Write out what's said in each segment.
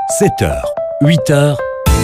7h, 8h,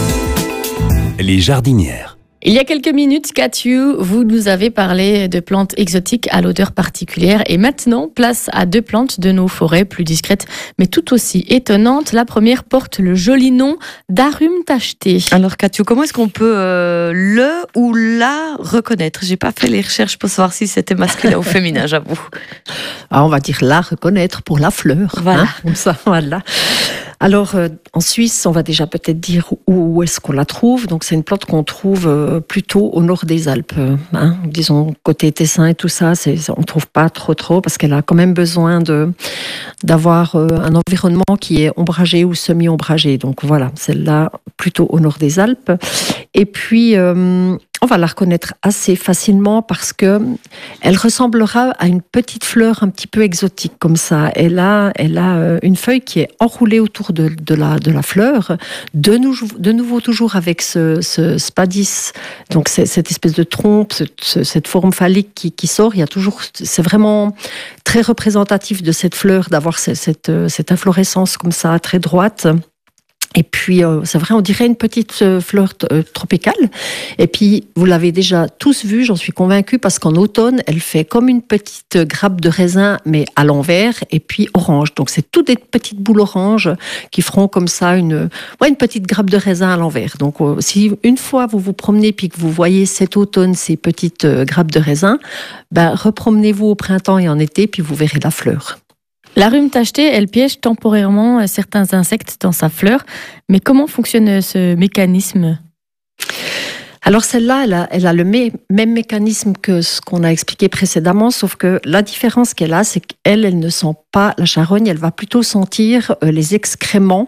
les jardinières. Il y a quelques minutes, Katju, vous nous avez parlé de plantes exotiques à l'odeur particulière. Et maintenant, place à deux plantes de nos forêts plus discrètes, mais tout aussi étonnantes. La première porte le joli nom d'arum tacheté. Alors Katju, comment est-ce qu'on peut le ou la reconnaître? J'ai pas fait les recherches pour savoir si c'était masculin ou féminin, j'avoue. Ah, on va dire la reconnaître pour la fleur. Voilà. Comme ça, voilà. Alors, en Suisse, on va déjà peut-être dire où est-ce qu'on la trouve. Donc, c'est une plante qu'on trouve plutôt au nord des Alpes. Disons, côté Tessin et tout ça, on ne trouve pas trop, parce qu'elle a quand même besoin d'avoir un environnement qui est ombragé ou semi-ombragé. Donc, voilà, celle-là, plutôt au nord des Alpes. Et puis, on va la reconnaître assez facilement parce que elle ressemblera à une petite fleur un petit peu exotique comme ça. Elle a une feuille qui est enroulée autour de la fleur. De nouveau toujours avec ce spadis, donc cette espèce de trompe, cette forme phallique qui sort. Il y a toujours, c'est vraiment très représentatif de cette fleur d'avoir cette inflorescence comme ça très droite. Et puis, c'est vrai, on dirait une petite fleur tropicale. Et puis, vous l'avez déjà tous vu, j'en suis convaincue, parce qu'en automne, elle fait comme une petite grappe de raisin, mais à l'envers, et puis orange. Donc, c'est toutes des petites boules oranges qui feront comme ça une petite grappe de raisin à l'envers. Donc, si une fois vous vous promenez, puis que vous voyez cet automne ces petites grappes de raisin, repromenez-vous au printemps et en été, puis vous verrez la fleur. L'arum tacheté, elle piège temporairement certains insectes dans sa fleur. Mais comment fonctionne ce mécanisme ? Alors celle-là, elle a le même mécanisme que ce qu'on a expliqué précédemment, sauf que la différence qu'elle a, c'est qu'elle ne sent pas la charogne, elle va plutôt sentir les excréments.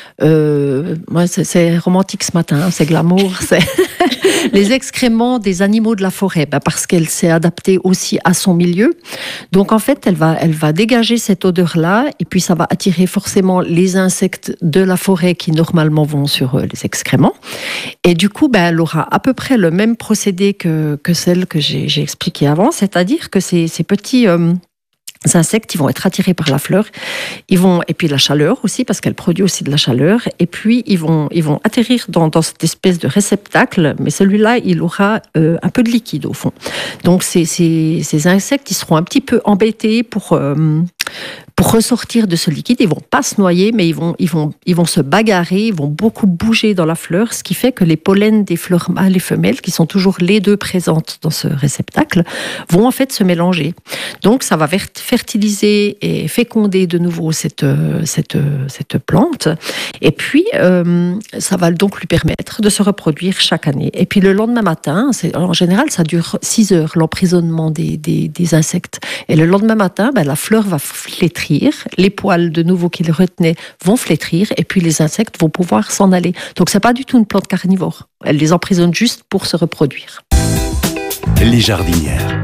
Moi, c'est romantique ce matin, c'est glamour, c'est les excréments des animaux de la forêt, parce qu'elle s'est adaptée aussi à son milieu. Donc en fait, elle va dégager cette odeur-là, et puis ça va attirer forcément les insectes de la forêt qui normalement vont sur les excréments. Et du coup, elle aura à peu près le même procédé que celle que j'ai expliquée avant, c'est-à-dire que ces petits insectes, ils vont être attirés par la fleur, et puis la chaleur aussi, parce qu'elle produit aussi de la chaleur, et puis ils vont atterrir dans cette espèce de réceptacle, mais celui-là, il aura un peu de liquide au fond. Donc ces insectes, ils seront un petit peu embêtés pour ressortir de ce liquide. Ils vont pas se noyer, mais ils vont se bagarrer, ils vont beaucoup bouger dans la fleur, ce qui fait que les pollens des fleurs mâles et femelles, qui sont toujours les deux présentes dans ce réceptacle, vont en fait se mélanger. Donc ça va fertiliser et féconder de nouveau cette plante, et puis ça va donc lui permettre de se reproduire chaque année. Et puis le lendemain matin, en général ça dure 6 heures, l'emprisonnement des insectes. Et le lendemain matin, la fleur va flétrir, les poils de nouveau qui le retenaient vont flétrir, et puis les insectes vont pouvoir s'en aller. Donc c'est pas du tout une plante carnivore. Elle les emprisonne juste pour se reproduire. Les jardinières.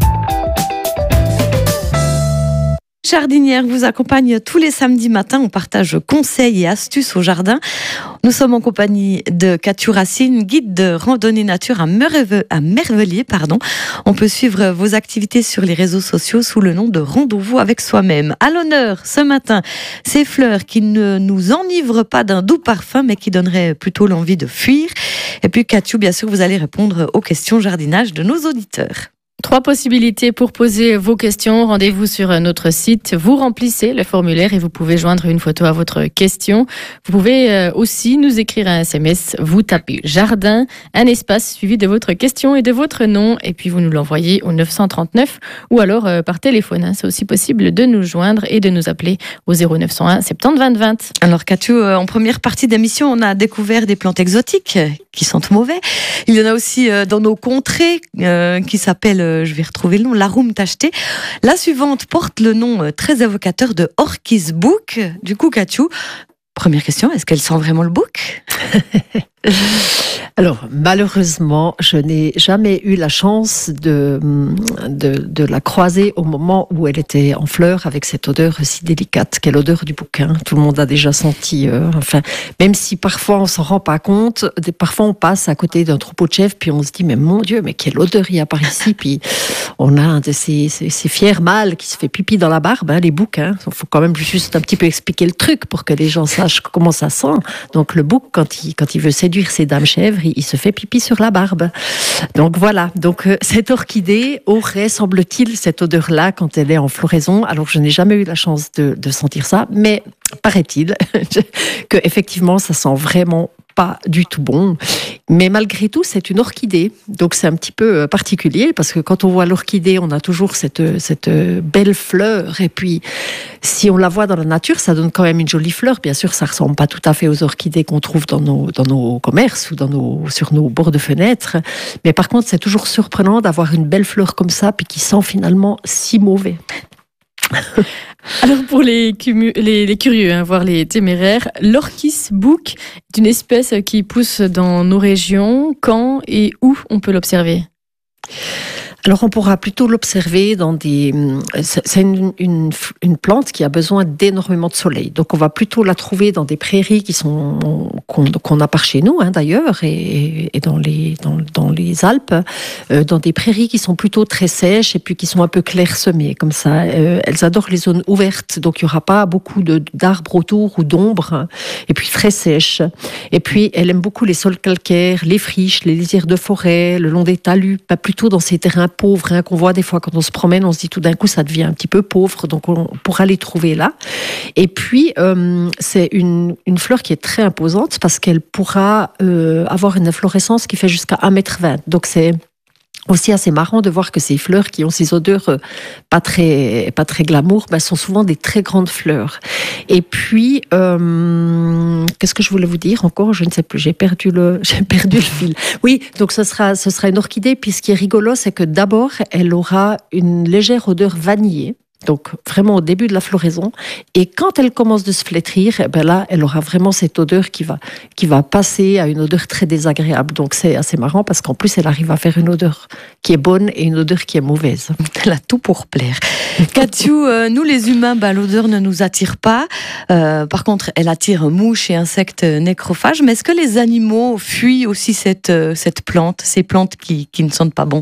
Jardinière vous accompagne tous les samedis matins. On partage conseils et astuces au jardin. Nous sommes en compagnie de Katju Racine, guide de randonnée nature à Mervellier. On peut suivre vos activités sur les réseaux sociaux sous le nom de Rendez-vous avec soi-même. À l'honneur ce matin, ces fleurs qui ne nous enivrent pas d'un doux parfum, mais qui donneraient plutôt l'envie de fuir. Et puis Katju, bien sûr, vous allez répondre aux questions jardinage de nos auditeurs. 3 possibilités pour poser vos questions. Rendez-vous sur notre site. Vous remplissez le formulaire et vous pouvez joindre une photo à votre question. Vous pouvez aussi nous écrire un SMS. Vous tapez jardin, un espace suivi de votre question et de votre nom. Et puis vous nous l'envoyez au 939 ou alors par téléphone. C'est aussi possible de nous joindre et de nous appeler au 0901 70 20 20. Alors Katju, en première partie d'émission, on a découvert des plantes exotiques qui sentent mauvais. Il y en a aussi dans nos contrées qui s'appellent, je vais retrouver le nom, l'arum tacheté. La suivante porte le nom très évocateur de Orchis bouc. Du coup, Katju, première question, est-ce qu'elle sent vraiment le bouc ? Alors, malheureusement, je n'ai jamais eu la chance de la croiser au moment où elle était en fleurs avec cette odeur si délicate, qu'est l'odeur du bouquin. Tout le monde a déjà senti, même si parfois on s'en rend pas compte, parfois on passe à côté d'un troupeau de chèvres, puis on se dit, mais mon Dieu, mais quelle odeur il y a par ici, puis on a un de ces fiers mâles qui se fait pipi dans la barbe, les bouquins. Il faut quand même juste un petit peu expliquer le truc pour que les gens sachent comment ça sent. Donc le bouc, quand il veut séduire ses dames chèvres, il se fait pipi sur la barbe. Donc voilà, cette orchidée aurait, semble-t-il, cette odeur-là quand elle est en floraison. Alors je n'ai jamais eu la chance de sentir ça, mais paraît-il que effectivement ça sent vraiment pas du tout bon. Mais malgré tout, c'est une orchidée. Donc c'est un petit peu particulier parce que quand on voit l'orchidée, on a toujours cette belle fleur. Et puis, si on la voit dans la nature, ça donne quand même une jolie fleur. Bien sûr, ça ressemble pas tout à fait aux orchidées qu'on trouve dans nos commerces ou sur nos bords de fenêtres. Mais par contre, c'est toujours surprenant d'avoir une belle fleur comme ça puis qui sent finalement si mauvais. Alors pour les curieux, voire les téméraires, l'orchis bouc est une espèce qui pousse dans nos régions. Quand et où on peut l'observer ? Alors on pourra plutôt l'observer dans des... C'est une plante qui a besoin d'énormément de soleil. Donc on va plutôt la trouver dans des prairies qu'on a par chez nous d'ailleurs et dans les Alpes, dans des prairies qui sont plutôt très sèches et puis qui sont un peu clairsemées comme ça. Elles adorent les zones ouvertes, donc il n'y aura pas beaucoup d'arbres autour ou d'ombre, et puis très sèches. Et puis elle aime beaucoup les sols calcaires, les friches, les lisières de forêt, le long des talus, pas plutôt dans ces terrains pauvres qu'on voit des fois quand on se promène, on se dit tout d'un coup ça devient un petit peu pauvre, donc on pourra les trouver là. Et puis c'est une fleur qui est très imposante parce qu'elle pourra avoir une inflorescence qui fait jusqu'à 1,20 m. Donc c'est aussi assez marrant de voir que ces fleurs qui ont ces odeurs pas très glamour, sont souvent des très grandes fleurs. Et puis, qu'est-ce que je voulais vous dire encore ? Je ne sais plus, j'ai perdu le fil. Oui, donc ce sera une orchidée. Puis ce qui est rigolo, c'est que d'abord, elle aura une légère odeur vanillée. Donc vraiment au début de la floraison, et quand elle commence de se flétrir, là elle aura vraiment cette odeur qui va passer à une odeur très désagréable. Donc c'est assez marrant parce qu'en plus elle arrive à faire une odeur qui est bonne et une odeur qui est mauvaise. Elle a tout pour plaire. Katju, nous les humains, l'odeur ne nous attire pas. Par contre, elle attire mouches et insectes nécrophages. Mais est-ce que les animaux fuient aussi cette plante, ces plantes qui ne sentent pas bon ?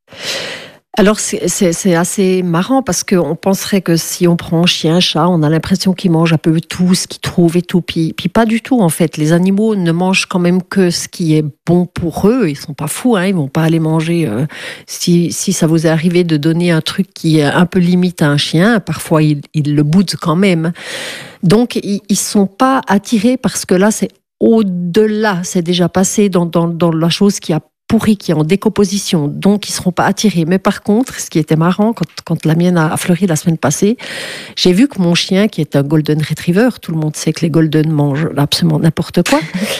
Alors c'est assez marrant parce qu'on penserait que si on prend un chien, un chat, on a l'impression qu'ils mangent un peu tout ce qu'ils trouvent et tout, puis pas du tout en fait. Les animaux ne mangent quand même que ce qui est bon pour eux. Ils sont pas fous, ils vont pas aller manger. Si ça vous est arrivé de donner un truc qui est un peu limite à un chien, parfois ils le boudent quand même. Donc ils sont pas attirés parce que là c'est au-delà, c'est déjà passé dans la chose qui a pourri, qui est en décomposition, donc ils ne seront pas attirés. Mais par contre, ce qui était marrant, quand la mienne a fleuri la semaine passée, j'ai vu que mon chien, qui est un Golden Retriever, tout le monde sait que les Golden mangent absolument n'importe quoi,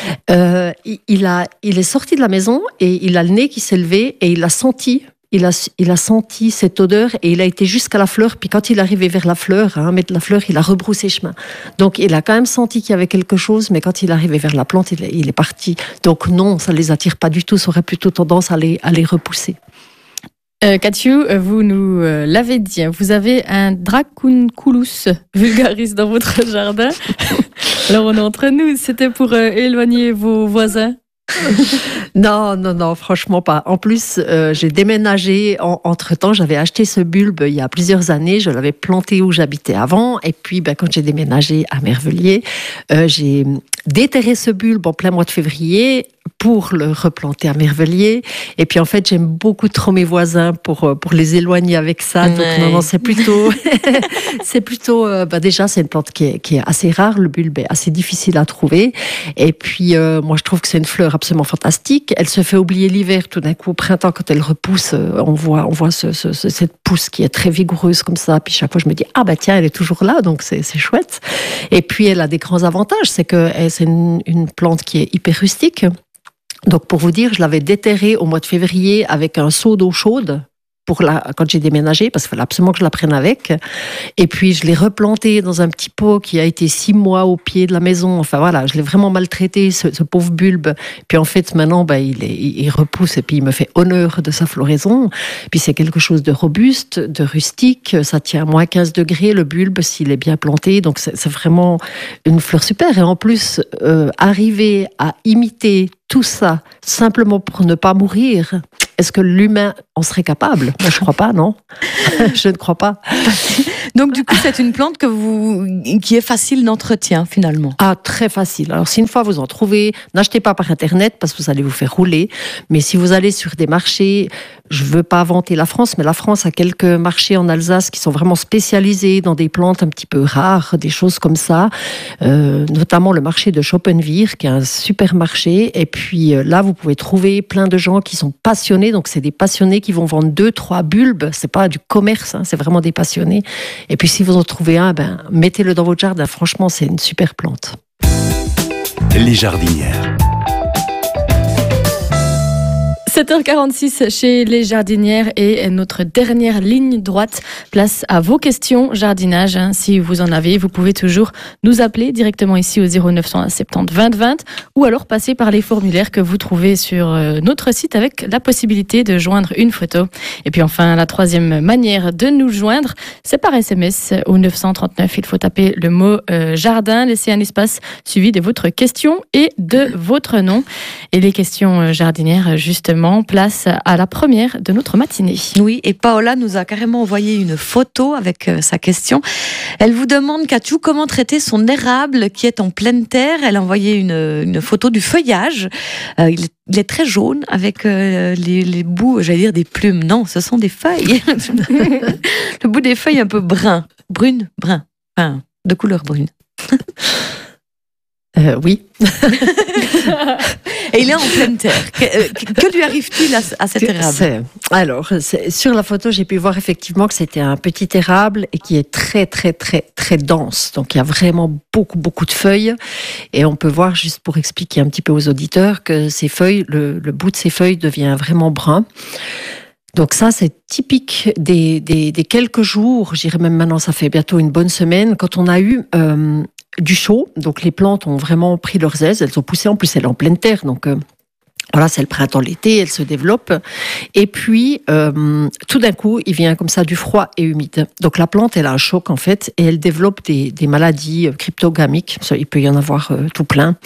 il est sorti de la maison et il a le nez qui s'est levé et il a senti... Il a senti cette odeur et il a été jusqu'à la fleur. Puis quand il est arrivé vers la fleur, il a rebroussé chemin. Donc il a quand même senti qu'il y avait quelque chose, mais quand il est arrivé vers la plante, il est parti. Donc non, ça ne les attire pas du tout. Ça aurait plutôt tendance à les repousser. Katju, vous nous l'avez dit, vous avez un Dracunculus vulgaris dans votre jardin. Alors on est entre nous, c'était pour éloigner vos voisins? Non, franchement pas. En plus, j'ai déménagé entre-temps. J'avais acheté ce bulbe il y a plusieurs années. Je l'avais planté où j'habitais avant. Et puis, quand j'ai déménagé à Mervelier, j'ai déterré ce bulbe en plein mois de février pour le replanter à Mervelier. Et puis, en fait, j'aime beaucoup trop mes voisins pour les éloigner avec ça. Donc, non, c'est plutôt... déjà, c'est une plante qui est assez rare. Le bulbe est assez difficile à trouver. Et puis, moi, je trouve que c'est une fleur absolument fantastique. Elle se fait oublier l'hiver. Tout d'un coup, au printemps, quand elle repousse, on voit cette pousse qui est très vigoureuse comme ça. Puis chaque fois, je me dis, tiens, elle est toujours là, donc c'est chouette. Et puis, elle a des grands avantages. C'est que c'est une plante qui est hyper rustique. Donc, pour vous dire, je l'avais déterrée au mois de février avec un seau d'eau chaude. quand j'ai déménagé, parce qu'il fallait absolument que je la prenne avec. Et puis, je l'ai replanté dans un petit pot qui a été 6 mois au pied de la maison. Enfin, voilà, je l'ai vraiment maltraité, ce pauvre bulbe. Puis, en fait, maintenant, il repousse et puis il me fait honneur de sa floraison. Puis, c'est quelque chose de robuste, de rustique. Ça tient à moins 15 degrés, le bulbe, s'il est bien planté. Donc, c'est vraiment une fleur super. Et en plus, arriver à imiter tout ça, simplement pour ne pas mourir, est-ce que l'humain en serait capable? Moi, je ne crois pas, non. Je ne crois pas. Donc, du coup, c'est une plante qui est facile d'entretien, finalement. Ah, très facile. Alors, si une fois vous en trouvez, n'achetez pas par Internet parce que vous allez vous faire rouler. Mais si vous allez sur des marchés, je ne veux pas vanter la France, mais la France a quelques marchés en Alsace qui sont vraiment spécialisés dans des plantes un petit peu rares, des choses comme ça. Notamment le marché de Schoppenwirth, qui est un super marché. Et puis là, vous pouvez trouver plein de gens qui sont passionnés. Donc, c'est des passionnés qui vont vendre 2-3 bulbes. C'est pas du commerce, c'est vraiment des passionnés. Et puis, si vous en trouvez un, mettez-le dans votre jardin. Franchement, c'est une super plante. Les jardinières. 7h46 chez les jardinières et notre dernière ligne droite. Place à vos questions jardinage. Si vous en avez, vous pouvez toujours nous appeler directement ici au 0970 20 20 ou alors passer par les formulaires que vous trouvez sur notre site avec la possibilité de joindre une photo. Et puis enfin, la troisième manière de nous joindre, c'est par SMS au 939. Il faut taper le mot jardin, laisser un espace suivi de votre question et de votre nom. Et les questions jardinières, justement, place à la première de notre matinée. Oui, et Paola nous a carrément envoyé une photo avec sa question. Elle vous demande, Katiou, comment traiter son érable qui est en pleine terre. Elle a envoyé une photo du feuillage. Il est très jaune avec les bouts, j'allais dire des plumes. Non, ce sont des feuilles. Le bout des feuilles un peu brun, enfin, de couleur brune. Oui. Et il est en pleine terre. Que lui arrive-t-il à cet érable? Alors, sur la photo, j'ai pu voir effectivement que c'était un petit érable et qui est très, très, très, très dense. Donc, il y a vraiment beaucoup, beaucoup de feuilles. Et on peut voir, juste pour expliquer un petit peu aux auditeurs, que ces feuilles, le bout de ces feuilles devient vraiment brun. Donc ça, c'est typique des quelques jours, j'irais même maintenant, ça fait bientôt une bonne semaine, quand on a eu du chaud. Donc les plantes ont vraiment pris leurs aises, elles ont poussé, en plus elle est en pleine terre, donc voilà, c'est le printemps, l'été, elle se développe. Et puis, tout d'un coup, il vient comme ça du froid et humide. Donc la plante, elle a un choc en fait, et elle développe des maladies cryptogamiques. Il peut y en avoir tout plein.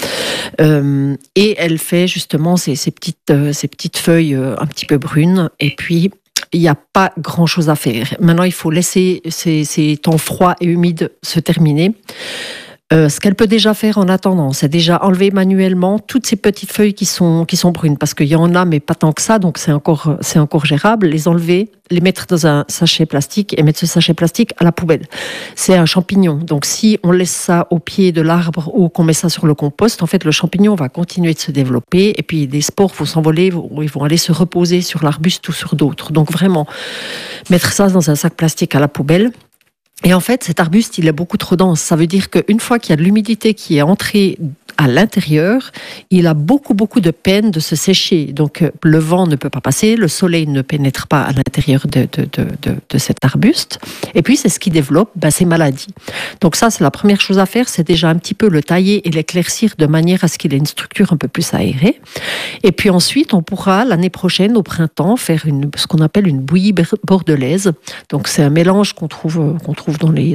Et elle fait justement ces petites feuilles un petit peu brunes. Et puis, il n'y a pas grand-chose à faire. Maintenant, il faut laisser ces temps froids et humides se terminer. Ce qu'elle peut déjà faire en attendant, c'est déjà enlever manuellement toutes ces petites feuilles qui sont brunes, parce qu'il y en a, mais pas tant que ça, donc c'est encore gérable. Les enlever, les mettre dans un sachet plastique et mettre ce sachet plastique à la poubelle. C'est un champignon, donc si on laisse ça au pied de l'arbre ou qu'on met ça sur le compost, en fait, le champignon va continuer de se développer et puis des spores vont s'envoler, ils vont aller se reposer sur l'arbuste ou sur d'autres. Donc vraiment, mettre ça dans un sac plastique à la poubelle. Et en fait, cet arbuste, il est beaucoup trop dense. Ça veut dire qu'une fois qu'il y a de l'humidité qui est entrée à l'intérieur, il a beaucoup, beaucoup de peine de se sécher. Donc, le vent ne peut pas passer, le soleil ne pénètre pas à l'intérieur de cet arbuste. Et puis, c'est ce qui développe ces maladies. Donc ça, c'est la première chose à faire, c'est déjà un petit peu le tailler et l'éclaircir de manière à ce qu'il ait une structure un peu plus aérée. Et puis ensuite, on pourra, l'année prochaine, au printemps, faire ce qu'on appelle une bouillie bordelaise. Donc, c'est un mélange qu'on trouve dans les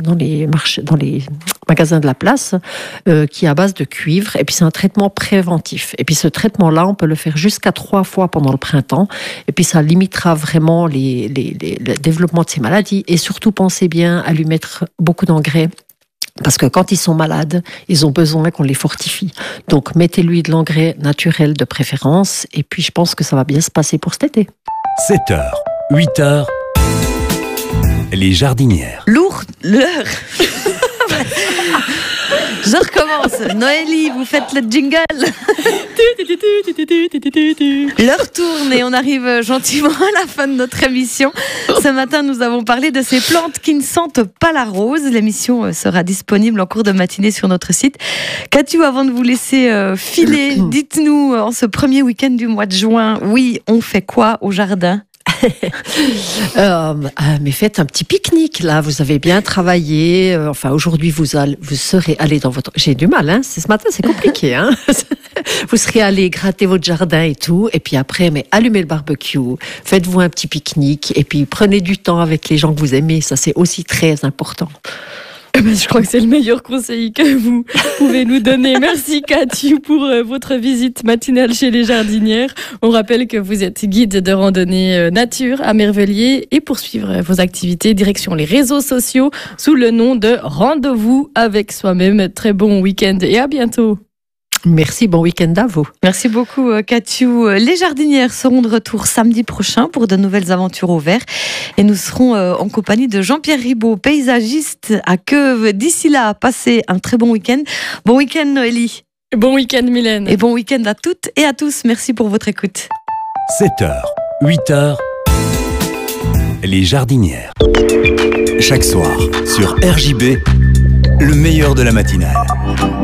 magasins de la place, qui est à base de cuivre. Et puis c'est un traitement préventif. Et puis ce traitement-là, on peut le faire jusqu'à 3 fois pendant le printemps. Et puis ça limitera vraiment le développement de ces maladies. Et surtout, pensez bien à lui mettre beaucoup d'engrais. Parce que quand ils sont malades, ils ont besoin qu'on les fortifie. Donc mettez-lui de l'engrais naturel de préférence. Et puis je pense que ça va bien se passer pour cet été. 7h, 8h, les jardinières. L'heure. Je recommence. Noélie, vous faites le jingle. L'heure tourne et on arrive gentiment à la fin de notre émission. Ce matin, nous avons parlé de ces plantes qui ne sentent pas la rose. L'émission sera disponible en cours de matinée sur notre site. Katiou, avant de vous laisser filer, dites-nous, en ce premier week-end du mois de juin, oui, on fait quoi au jardin ? Mais faites un petit pique-nique, là. Vous avez bien travaillé. Enfin, aujourd'hui, vous serez allé dans votre... J'ai du mal, hein. Ce matin, c'est compliqué, hein. Vous serez allé gratter votre jardin et tout. Et puis après, mais allumez le barbecue. Faites-vous un petit pique-nique. Et puis, prenez du temps avec les gens que vous aimez. Ça, c'est aussi très important. Je crois que c'est le meilleur conseil que vous pouvez nous donner. Merci Cathy pour votre visite matinale chez les jardinières. On rappelle que vous êtes guide de randonnée nature à Mervellier et pour suivre vos activités, direction les réseaux sociaux sous le nom de Rendez-vous avec soi-même. Très bon week-end et à bientôt. Merci, bon week-end à vous. Merci beaucoup, Cathy. Les jardinières seront de retour samedi prochain pour de nouvelles aventures au vert. Et nous serons en compagnie de Jean-Pierre Ribaud, paysagiste à Queuve. D'ici là, passez un très bon week-end. Bon week-end, Noélie. Bon week-end, Mylène. Et bon week-end à toutes et à tous. Merci pour votre écoute. 7h, 8h, les jardinières. Chaque soir, sur RJB, le meilleur de la matinale.